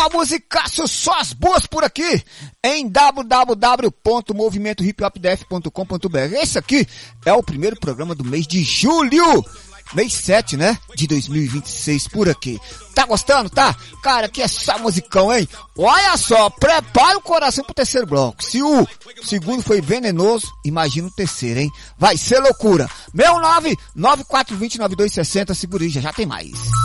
A musicaço, só as boas por aqui, em www.movimentohiphopdf.com.br. Esse aqui é o primeiro programa do mês de julho, mês 7, né, de 2026 por aqui. Tá gostando, tá? Cara, aqui é só musicão, hein? Olha só, prepara o coração pro terceiro bloco. Se o segundo foi venenoso, imagina o terceiro, hein? Vai ser loucura. 69 9420 9260, segura aí, já tem mais.